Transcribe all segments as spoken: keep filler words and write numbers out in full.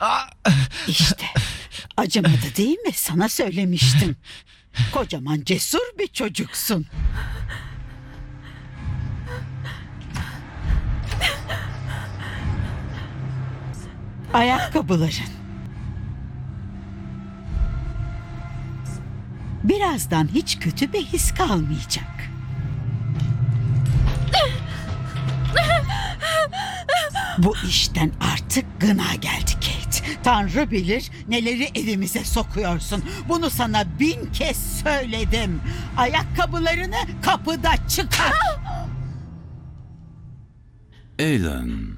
Ah! İşte acımadı değil mi? Sana söylemiştim. Kocaman cesur bir çocuksun. Ayakkabıların. Birazdan hiç kötü bir his kalmayacak. Bu işten artık gına geldi Kate. Tanrı bilir neleri evimize sokuyorsun. Bunu sana bin kez söyledim. Ayakkabılarını kapıda çıkar. Alan.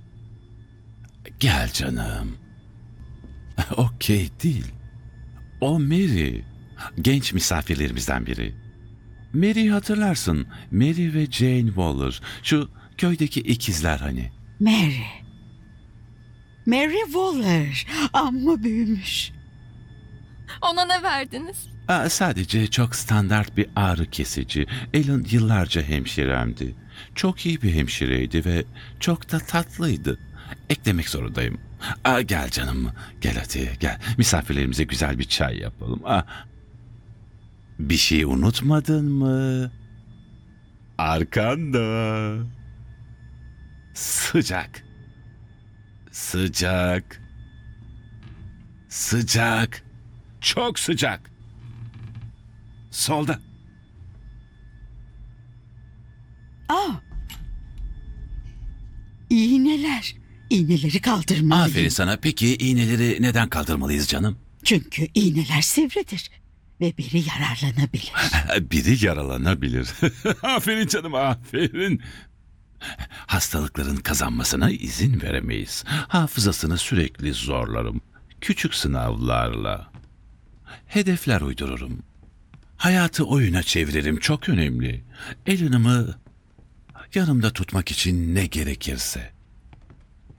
Gel canım. O Kate değil. O Mary. Genç misafirlerimizden biri. Mary'i hatırlarsın. Mary ve Jane Waller. Şu köydeki ikizler hani. Mary. Mary Waller. Amma büyümüş. Ona ne verdiniz? Aa, sadece çok standart bir ağrı kesici. Alan yıllarca hemşiremdi. Çok iyi bir hemşireydi ve çok da tatlıydı. Eklemek zorundayım. Aa, gel canım. Gel hadi gel. Misafirlerimize güzel bir çay yapalım. Aa, bir şey unutmadın mı? Arkanda. Sıcak. Sıcak. Sıcak. Çok sıcak. Solda. Aa. İğneler. İğneleri kaldırmalıyım. Aferin sana. Peki iğneleri neden kaldırmalıyız canım? Çünkü iğneler sivridir ve biri yararlanabilir. Biri yaralanabilir. Aferin canım, aferin. Hastalıkların kazanmasına izin veremeyiz. Hafızasını sürekli zorlarım. Küçük sınavlarla. Hedefler uydururum. Hayatı oyuna çeviririm, çok önemli. Alan'ımı yanımda tutmak için ne gerekirse.